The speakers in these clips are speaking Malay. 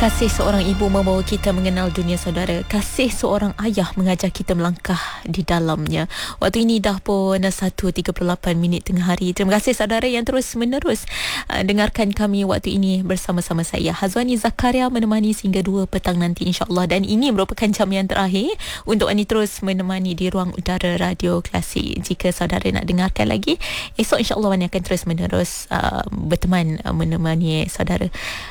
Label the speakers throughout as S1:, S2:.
S1: Kasih seorang ibu membawa kita mengenal dunia saudara. Kasih seorang ayah mengajar kita melangkah di dalamnya. Waktu ini dah pun 1.38 minit tengah hari. Terima kasih saudara yang terus menerus dengarkan kami waktu ini bersama-sama saya Hazwani Zakaria, menemani sehingga 2 petang nanti insya-Allah. Dan ini merupakan jam yang terakhir untuk Ani terus menemani di ruang udara Radio Klasik. Jika saudara nak dengarkan lagi, esok insya-Allah Ani akan terus menerus berteman menemani saudara.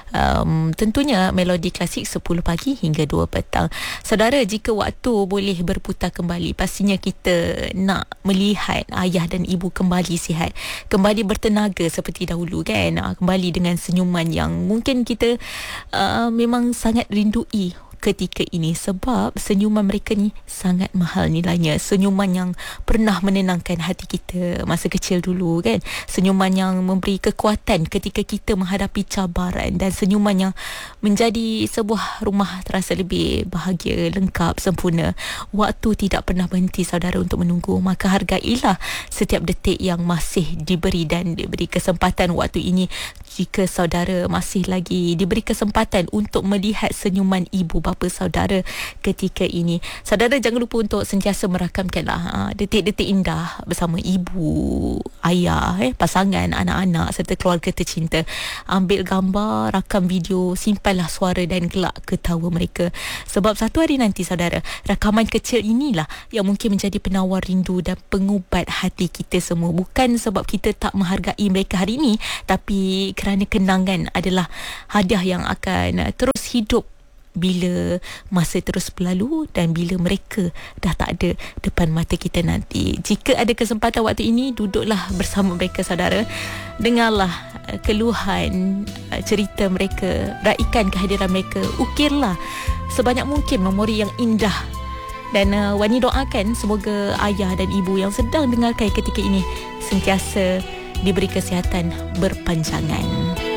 S1: Tentunya Melodi Klasik 10 pagi hingga 2 petang. Saudara, jika waktu boleh berputar kembali, pastinya kita nak melihat ayah dan ibu kembali sihat, kembali bertenaga seperti dahulu kan, kembali dengan senyuman yang mungkin kita memang sangat rindui ketika ini, sebab senyuman mereka ni sangat mahal nilainya. Senyuman yang pernah menenangkan hati kita masa kecil dulu kan, senyuman yang memberi kekuatan ketika kita menghadapi cabaran, dan senyuman yang menjadi sebuah rumah terasa lebih bahagia, lengkap, sempurna. Waktu tidak pernah berhenti saudara untuk menunggu, maka hargailah setiap detik yang masih diberi dan diberi kesempatan waktu ini. Jika saudara masih lagi diberi kesempatan untuk melihat senyuman ibu bapa saudara ketika ini, saudara jangan lupa untuk sentiasa merakamkanlah detik-detik indah bersama ibu, ayah, pasangan, anak-anak serta keluarga tercinta. Ambil gambar, rakam video, simpanlah suara dan gelak ketawa mereka, sebab satu hari nanti saudara, rakaman kecil inilah yang mungkin menjadi penawar rindu dan pengubat hati kita semua. Bukan sebab kita tak menghargai mereka hari ini, tapi kerana kenangan adalah hadiah yang akan terus hidup bila masa terus berlalu dan bila mereka dah tak ada depan mata kita nanti. Jika ada kesempatan waktu ini, duduklah bersama mereka saudara, dengarlah keluhan, cerita mereka, raikan kehadiran mereka, ukirlah sebanyak mungkin memori yang indah. Dan Wani doakan semoga ayah dan ibu yang sedang dengarkan ketika ini sentiasa diberi kesihatan berpanjangan.